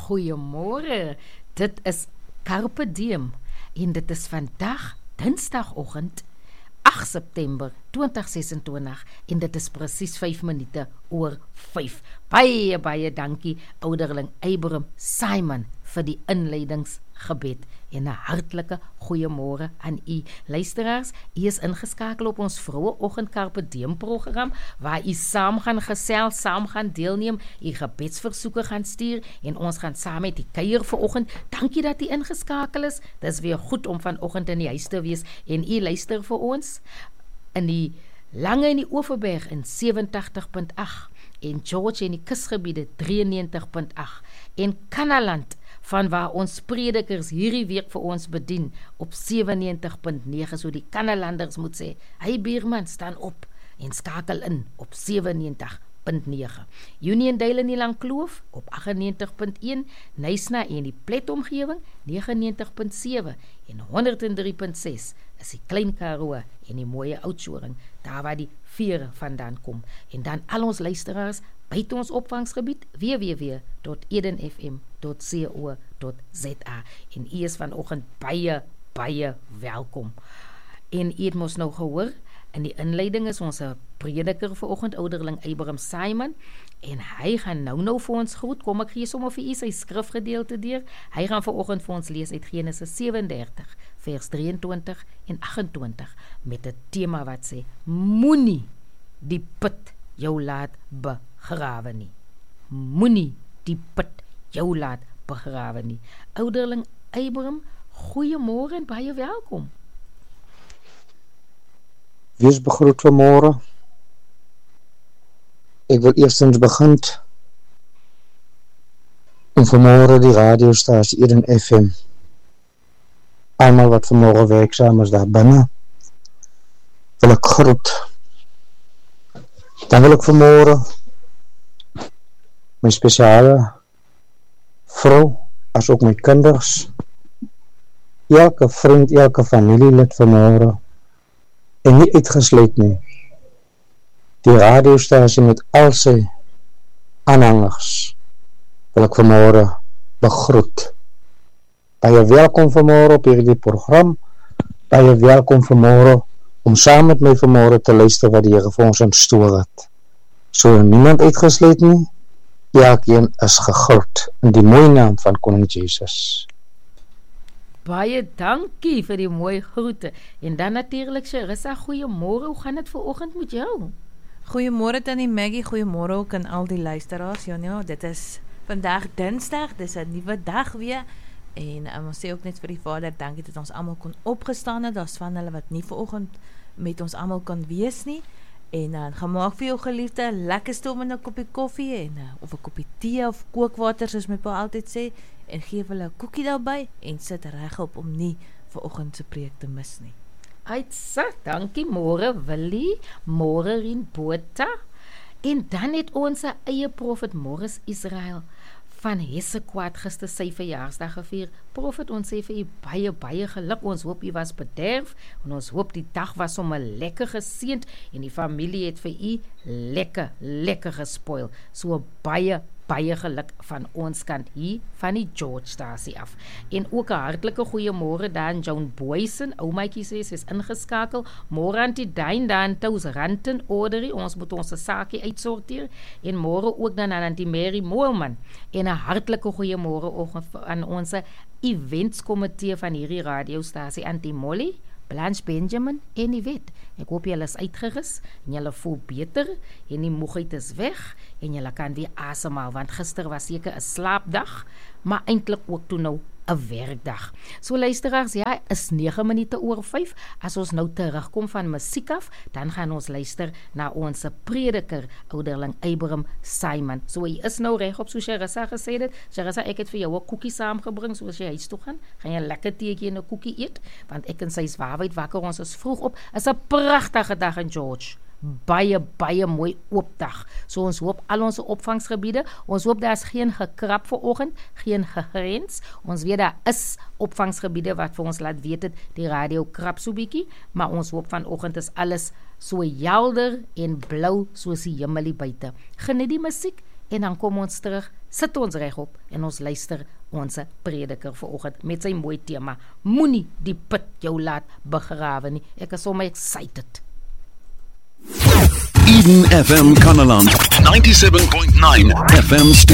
Goeiemôre. Dit is Carpe Diem en dit is vandag Dinsdagoggend 8 September 2026 en dit is presies 5 minute oor 5. Baie dankie ouderling Abraham Simon vir die inleidingsgebed en 'n hartlike goeiemôre aan u luisteraars. U is ingeskakel op ons Vroueoggend Carpe Diem program waar u saam gaan gesels, saam gaan deelneem, u gebedsversoeke gaan stuur en ons gaan saam met die kuier vanoggend. Dankie dat u ingeskakel is. Dis weer goed om vanoggend in die huis te wees en u luister vir ons in die Lange in die Oeverberg in 87.8 en George in die kusgebiede 93.8 en Kanaland van waar ons predikers hierdie week vir ons bedien op 97.9, so die Kanalanders moet sê, hy buurman staan op en skakel in op 97.9. Uniondale in die Langkloof op 98.1, Nysna en die Pletomgewing 99.7 en 103.6 is die Klein Karoo en die mooie Oudtshoorn, daar waar die vere vandaan kom. En dan al ons luisteraars buite ons opvangsgebied www.edenfm.co.za en u is vanoggend baie welkom. En u het mos nou gehoor, in die inleiding is ons prediker vanoggend ouderling Abraham Simon en hy gaan nou vir ons groet. Kom ek gee sommer vir u sy skrifgedeelte deur. Hy gaan vanoggend vir ons lees uit Genesis 37 vers 23 en 28 met 'n tema wat sê moenie die put jou laat begrawe nie. Moenie die put jou laat begrawe nie. Ouderling Abraham, goeiemôre en baie welkom. Wees begroet vanmôre. Ek wil eerstens begin om vanmôre die radiostasie Eden FM. Almal wat vanmôre werksaam is daar binne, wil ek groet. Dan wil ek vanmôre my spesiale vrou, as ook my kinders, elke vriend, elke familielid vanmôre, en nie uitgesluit nie, die radiostasie met al sy aanhangers, wil ek vanmôre begroet. Baie welkom vanmôre op hierdie program, baie welkom vanmôre om saam met my vanmôre te luister wat die Here vir ons instoor het. So niemand uitgesluit nie, elkeen is gegroet in die mooi naam van Koning Jesus. Baie dankie vir die mooi groete. En dan natuurlik Sharissa, goeiemôre. Hoe gaan dit vanoggend met jou? Goeiemôre Tannie Maggie, goeiemôre ook aan al die luisteraars. Ja, dit is vandag Dinsdag, dis 'n nuwe dag weer. En ons sê ook net vir die Vader, dankie dat ons almal kon opgestaan het. Daar's van hulle wat nie vanoggend met ons almal kan wees nie. En gemaak vir jou geliefde, lekker stom in 'n koppie koffie en of 'n koppie tee of kookwater soos my pa altyd sê en gee hulle 'n koekie daarbey en sit regop om nie vanoggend se preek te mis nie. Uitsit, dankie. Môre Willie, môre Rinbota. En dan het ons eie profet Morris Israel van Hessekwad gister sy verjaarsdag gevier. Profet, ons sê vir u baie geluk. Ons hoop u was bederf en ons hoop die dag was sommer lekker geseënd en die familie het vir u lekker gespoil. So baie geluk van ons kant hier van die George stasie af. En ook 'n hartlike goeiemôre dan Joan Boysen, ou maatjie sê sy is ingeskakel. Môre aan die Duin dan Tous Ranten orderie, ons moet ons saakie uitsorteer. En môre ook dan aan die Mary Moelman. En 'n hartlike goeiemôre ook aan ons eventskomitee van hierdie radiostasie Antie Molly, Blanche Benjamin en Yvette. Ek hoop julle is uitgerus en julle voel beter en die moegheid is weg en julle kan weer asemhaal, want gister was seker 'n slaapdag, maar eintlik ook toe nou 'n werkdag. So luisteraars, ja, is 9 minute oor 5. As ons nou terugkom van musiek af, dan gaan ons luister na ons prediker, ouderling Abraham Simon. So hy is nou regop, soos Sharissa gesê het. Sharissa, ek het vir jou 'n koekie saamgebring, soos jy huis toe gaan jy 'n lekker teetjie en 'n koekie eet, want ek en sy is waarheid wakker, ons is vroeg op. Is 'n pragtige dag in George. Baie mooi oopdag. So ons hoop al ons opvangsgebiede, ons hoop daar is geen gekrap vanoggend, geen gegrens. Ons weet daar is opvangsgebiede wat vir ons laat weet het, die radio krap so bietjie, maar ons hoop vanoggend is alles so helder en blou soos die hemel buite. Geniet die musiek en dan kom ons terug, sit ons regop en ons luister ons prediker vanoggend met sy mooi tema. Moenie die put jou laat begrawe nie. Ek is sommer excited. Eden FM Kanaland 97.9 FM